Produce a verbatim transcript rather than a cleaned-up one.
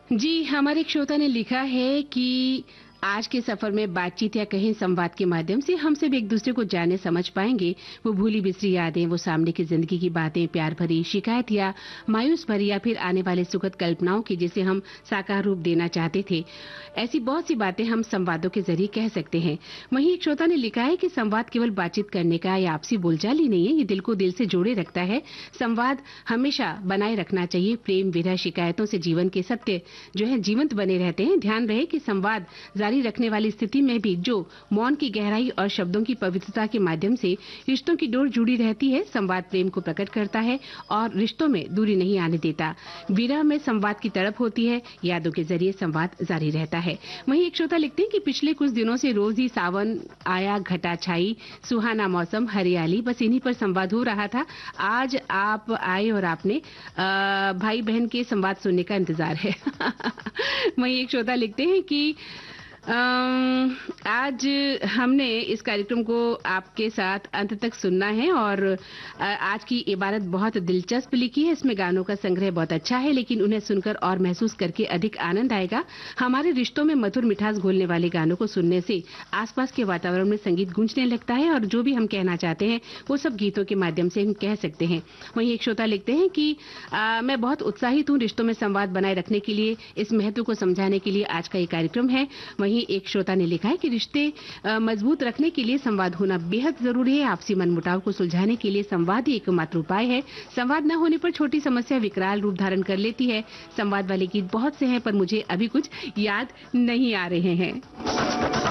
जी, हमारे एक श्रोता ने लिखा है कि आज के सफर में बातचीत या कहें संवाद के माध्यम से हम सब एक दूसरे को जाने समझ पाएंगे। वो भूली बिसरी यादें, वो सामने की जिंदगी की बातें, प्यार भरी शिकायत या मायूस भरी या फिर आने वाले सुखद कल्पनाओं की जिसे हम साकार रूप देना चाहते थे, ऐसी बहुत सी बातें हम संवादों के जरिए कह सकते हैं। वहीं एक श्रोता ने लिखा है कि संवाद केवल बातचीत करने का या आपसी बोलचाल ही नहीं है, ये दिल को दिल से जोड़े रखता है। संवाद हमेशा बनाए रखना चाहिए। प्रेम, विरह, शिकायतों से जीवन के सत्य जो है जीवंत बने रहते हैं। ध्यान रहे कि संवाद जारी रखने वाली स्थिति में भी जो मौन की गहराई और शब्दों की पवित्रता के माध्यम से रिश्तों की डोर जुड़ी रहती है। संवाद प्रेम को प्रकट करता है और रिश्तों में दूरी नहीं आने देता। विरह में संवाद की तड़प होती है, यादों के जरिए संवाद जारी रहता है। वहीं एक श्रोता लिखते हैं कि पिछले कुछ दिनों से रोज ही सावन आया, घटा छाई, सुहाना मौसम, हरियाली, बस इन्हीं पर संवाद हो रहा था। आज आप आए और आपने आ, भाई बहन के संवाद सुनने का इंतजार है। वहीं एक श्रोता लिखते हैं कि अम, आज हमने इस कार्यक्रम को आपके साथ अंत तक सुनना है और अ, आज की इबारत बहुत दिलचस्प लिखी है। इसमें गानों का संग्रह बहुत अच्छा है, लेकिन उन्हें सुनकर और महसूस करके अधिक आनंद आएगा। हमारे रिश्तों में मधुर मिठास घोलने वाले गानों को सुनने से आसपास के वातावरण में संगीत गूंजने लगता है और जो भी हम कहना चाहते हैं वो सब गीतों के माध्यम से हम कह सकते हैं। वहीं एक श्रोता लिखते हैं कि आ, मैं बहुत उत्साहित हूँ रिश्तों में संवाद बनाए रखने के लिए, इस महत्व को समझाने के लिए आज का ये कार्यक्रम है। वहीं एक श्रोता ने लिखा है कि रिश्ते मजबूत रखने के लिए संवाद होना बेहद जरूरी है। आपसी मनमुटाव को सुलझाने के लिए संवाद ही एकमात्र उपाय है। संवाद न होने पर छोटी समस्या विकराल रूप धारण कर लेती है। संवाद वाले गीत बहुत से हैं पर मुझे अभी कुछ याद नहीं आ रहे हैं।